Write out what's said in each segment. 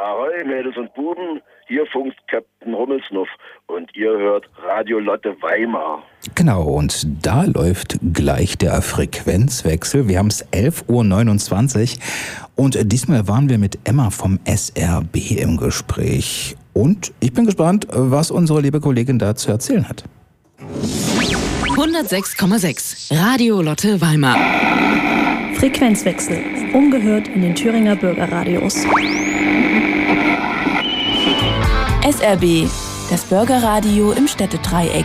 Ahoi, Mädels und Buben, hier funkt Captain Rummelsnuff und ihr hört Radio Lotte Weimar. Genau, und da läuft gleich der Frequenzwechsel. Wir haben es 11.29 Uhr und diesmal waren wir mit Emma vom SRB im Gespräch. Und ich bin gespannt, was unsere liebe Kollegin da zu erzählen hat. 106,6 Radio Lotte Weimar. Frequenzwechsel, ungehört in den Thüringer Bürgerradios. SRB, das Bürgerradio im Städtedreieck.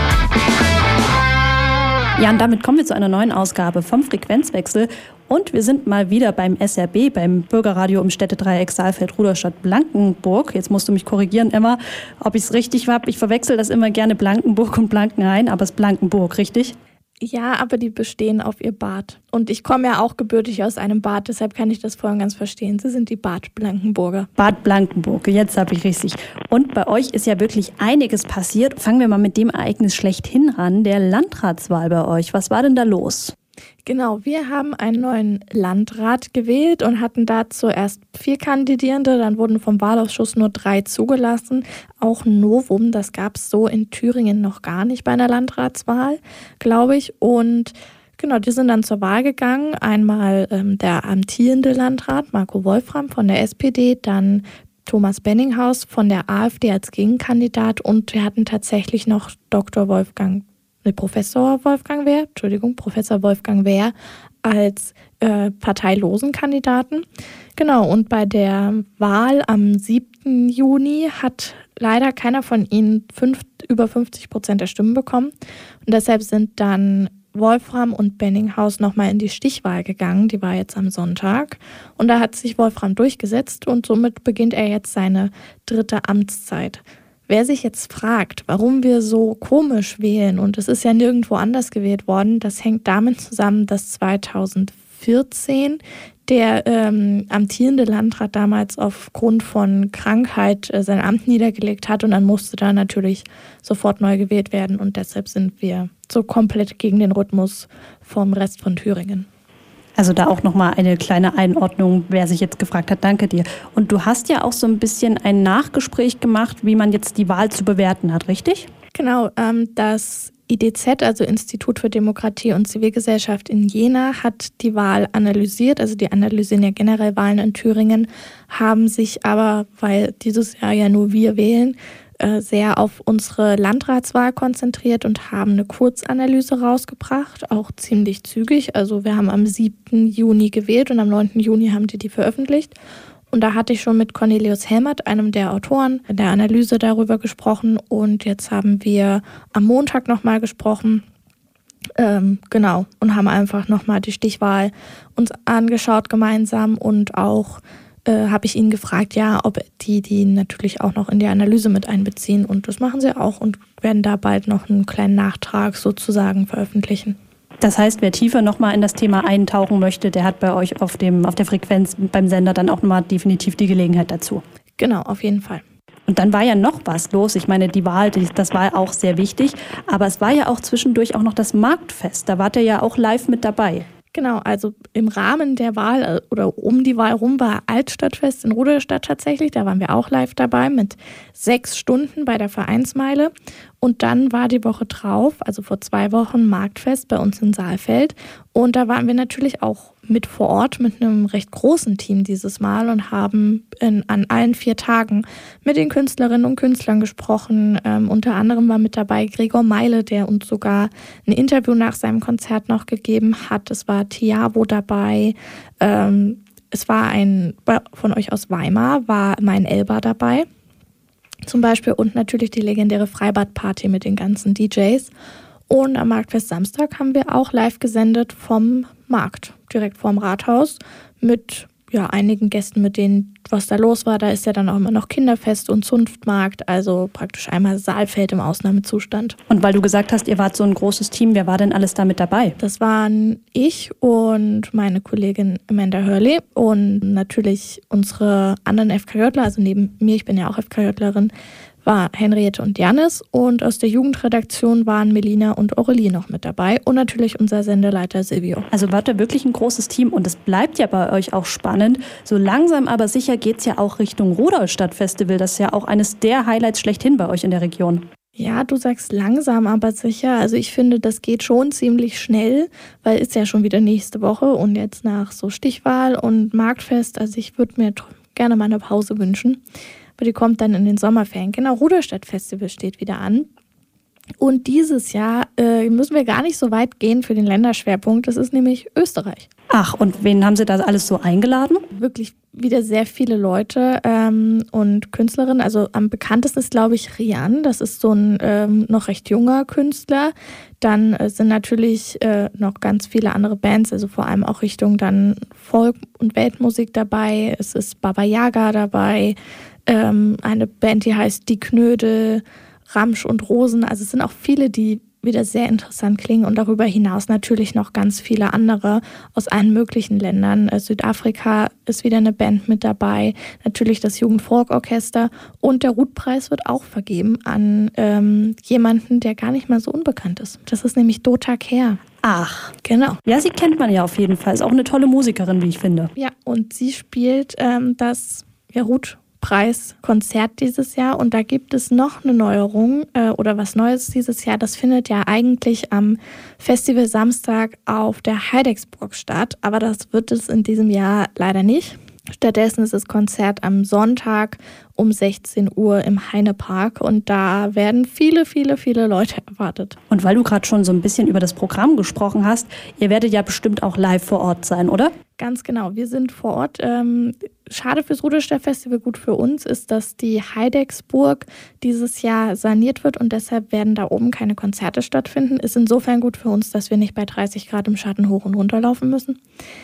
Ja, und damit kommen wir zu einer neuen Ausgabe vom Frequenzwechsel. Und wir sind mal wieder beim SRB, beim Bürgerradio im Städtedreieck Saalfeld-Rudolstadt-Blankenburg. Jetzt musst du mich korrigieren, Emma, ob ich es richtig habe. Ich verwechsel das immer gerne Blankenburg und Blankenhain, aber es ist Blankenburg, richtig? Ja, aber die bestehen auf ihr Bad. Und ich komme ja auch gebürtig aus einem Bad, deshalb kann ich das voll und ganz verstehen. Sie sind die Bad Blankenburger. Bad Blankenburg, jetzt habe ich richtig. Und bei euch ist ja wirklich einiges passiert. Fangen wir mal mit dem Ereignis schlechthin an, der Landratswahl bei euch. Was war denn da los? Genau, wir haben einen neuen Landrat gewählt und hatten da zuerst 4 Kandidierende, dann wurden vom Wahlausschuss nur 3 zugelassen. Auch ein Novum, das gab es so in Thüringen noch gar nicht bei einer Landratswahl, glaube ich. Und genau, die sind dann zur Wahl gegangen. Einmal der amtierende Landrat Marco Wolfram von der SPD, dann Thomas Benninghaus von der AfD als Gegenkandidat und wir hatten tatsächlich noch Professor Wolfgang Wehr als parteilosen Kandidaten. Genau, und bei der Wahl am 7. Juni hat leider keiner von ihnen über 50% der Stimmen bekommen. Und deshalb sind dann Wolfram und Benninghaus nochmal in die Stichwahl gegangen. Die war jetzt am Sonntag. Und da hat sich Wolfram durchgesetzt und somit beginnt er jetzt seine 3. Amtszeit. Wer sich jetzt fragt, warum wir so komisch wählen, und es ist ja nirgendwo anders gewählt worden, das hängt damit zusammen, dass 2014 der amtierende Landrat damals aufgrund von Krankheit sein Amt niedergelegt hat und dann musste da natürlich sofort neu gewählt werden und deshalb sind wir so komplett gegen den Rhythmus vom Rest von Thüringen. Also da auch nochmal eine kleine Einordnung, wer sich jetzt gefragt hat. Danke dir. Und du hast ja auch so ein bisschen ein Nachgespräch gemacht, wie man jetzt die Wahl zu bewerten hat, richtig? Genau, das IDZ, also Institut für Demokratie und Zivilgesellschaft in Jena, hat die Wahl analysiert. Also die analysieren ja generell Wahlen in Thüringen, haben sich aber, weil dieses Jahr ja nur wir wählen, sehr auf unsere Landratswahl konzentriert und haben eine Kurzanalyse rausgebracht, auch ziemlich zügig. Also wir haben am 7. Juni gewählt und am 9. Juni haben die veröffentlicht. Und da hatte ich schon mit Cornelius Helmert, einem der Autoren der Analyse, darüber gesprochen. Und jetzt haben wir am Montag nochmal gesprochen. Genau, und haben einfach nochmal die Stichwahl uns angeschaut gemeinsam und auch habe ich ihn gefragt, ja, ob die natürlich auch noch in die Analyse mit einbeziehen. Und das machen sie auch und werden da bald noch einen kleinen Nachtrag sozusagen veröffentlichen. Das heißt, wer tiefer nochmal in das Thema eintauchen möchte, der hat bei euch auf der Frequenz beim Sender dann auch nochmal definitiv die Gelegenheit dazu. Genau, auf jeden Fall. Und dann war ja noch was los. Ich meine, die Wahl, das war auch sehr wichtig. Aber es war ja auch zwischendurch auch noch das Marktfest. Da wart ihr ja auch live mit dabei. Genau, also im Rahmen der Wahl oder um die Wahl rum war Altstadtfest in Rudolstadt tatsächlich. Da waren wir auch live dabei mit 6 Stunden bei der Vereinsmeile. Und dann war die Woche drauf, also vor 2 Wochen, Marktfest bei uns in Saalfeld. Und da waren wir natürlich auch mit vor Ort mit einem recht großen Team dieses Mal und haben an allen 4 Tagen mit den Künstlerinnen und Künstlern gesprochen. Unter anderem war mit dabei Gregor Meile, der uns sogar ein Interview nach seinem Konzert noch gegeben hat. Es war Tiavo dabei. Es war von euch aus Weimar, war mein Elba dabei. Zum Beispiel und natürlich die legendäre Freibadparty mit den ganzen DJs. Und am Marktfest Samstag haben wir auch live gesendet vom Markt, direkt vorm Rathaus, mit einigen Gästen, mit denen was da los war. Da ist ja dann auch immer noch Kinderfest und Zunftmarkt, also praktisch einmal Saalfeld im Ausnahmezustand. Und weil du gesagt hast, ihr wart so ein großes Team, wer war denn alles da mit dabei? Das waren ich und meine Kollegin Amanda Hurley und natürlich unsere anderen FKJler, also neben mir, ich bin ja auch FKJlerin, war Henriette und Janis und aus der Jugendredaktion waren Melina und Aurelie noch mit dabei und natürlich unser Sendeleiter Silvio. Also wart ihr wirklich ein großes Team und es bleibt ja bei euch auch spannend. So langsam aber sicher geht es ja auch Richtung Rudolstadt-Festival. Das ist ja auch eines der Highlights schlechthin bei euch in der Region. Ja, du sagst langsam, aber sicher. Also ich finde, das geht schon ziemlich schnell, weil ist ja schon wieder nächste Woche und jetzt nach so Stichwahl und Marktfest. Also ich würde mir gerne mal eine Pause wünschen, aber die kommt dann in den Sommerferien. Genau, Rudolstadt-Festival steht wieder an. Und dieses Jahr müssen wir gar nicht so weit gehen für den Länderschwerpunkt. Das ist nämlich Österreich. Ach, und wen haben Sie da alles so eingeladen? Wirklich wieder sehr viele Leute und Künstlerinnen. Also am bekanntesten ist, glaube ich, Rian. Das ist so ein noch recht junger Künstler. Dann sind natürlich noch ganz viele andere Bands, also vor allem auch Richtung dann Folk- und Weltmusik dabei. Es ist Baba Yaga dabei, eine Band, die heißt Die Knödel, Ramsch und Rosen. Also es sind auch viele, die wieder sehr interessant klingen und darüber hinaus natürlich noch ganz viele andere aus allen möglichen Ländern. Südafrika ist wieder eine Band mit dabei, natürlich das Jugendfolkorchester und der Ruth-Preis wird auch vergeben an jemanden, der gar nicht mal so unbekannt ist. Das ist nämlich Dota Kehr. Ach, genau. Ja, sie kennt man ja auf jeden Fall. Ist auch eine tolle Musikerin, wie ich finde. Ja, und sie spielt das Ruth-Preis-Konzert dieses Jahr und da gibt es noch eine Neuerung oder was Neues dieses Jahr. Das findet ja eigentlich am Festival Samstag auf der Heidecksburg statt, aber das wird es in diesem Jahr leider nicht. Stattdessen ist das Konzert am Sonntag um 16 Uhr im Heinepark und da werden viele, viele, viele Leute erwartet. Und weil du gerade schon so ein bisschen über das Programm gesprochen hast, ihr werdet ja bestimmt auch live vor Ort sein, oder? Ganz genau, wir sind vor Ort. Schade fürs Rudolstadt-Festival, gut für uns ist, dass die Heidecksburg dieses Jahr saniert wird und deshalb werden da oben keine Konzerte stattfinden. Ist insofern gut für uns, dass wir nicht bei 30 Grad im Schatten hoch und runter laufen müssen.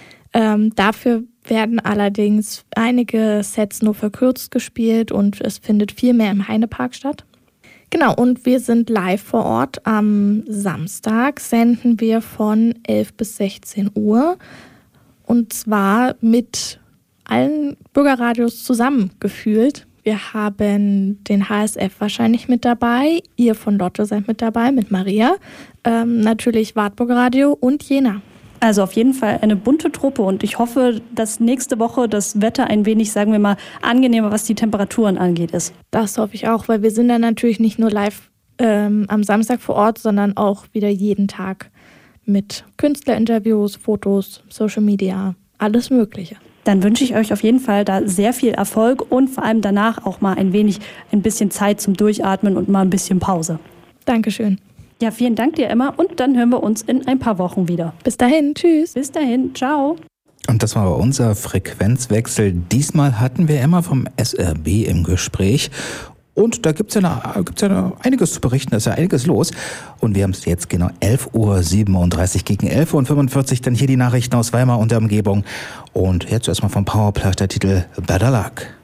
Dafür werden allerdings einige Sets nur verkürzt gespielt und es findet viel mehr im Heinepark statt. Genau, und wir sind live vor Ort. Am Samstag senden wir von 11 bis 16 Uhr und zwar mit allen Bürgerradios zusammengefühlt. Wir haben den HSF wahrscheinlich mit dabei, ihr von Lotte seid mit dabei, mit Maria, natürlich Wartburger Radio und Jena. Also auf jeden Fall eine bunte Truppe und ich hoffe, dass nächste Woche das Wetter ein wenig, sagen wir mal, angenehmer, was die Temperaturen angeht, ist. Das hoffe ich auch, weil wir sind dann natürlich nicht nur live am Samstag vor Ort, sondern auch wieder jeden Tag mit Künstlerinterviews, Fotos, Social Media, alles Mögliche. Dann wünsche ich euch auf jeden Fall da sehr viel Erfolg und vor allem danach auch mal ein bisschen Zeit zum Durchatmen und mal ein bisschen Pause. Dankeschön. Ja, vielen Dank dir, Emma. Und dann hören wir uns in ein paar Wochen wieder. Bis dahin, tschüss. Bis dahin, ciao. Und das war unser Frequenzwechsel. Diesmal hatten wir Emma vom SRB im Gespräch. Und da gibt's ja einiges zu berichten, da ist ja einiges los. Und wir haben es jetzt genau 11:37 Uhr gegen 11:45 Uhr. Dann hier die Nachrichten aus Weimar und der Umgebung. Und jetzt erstmal vom Powerplay der Titel Better Luck.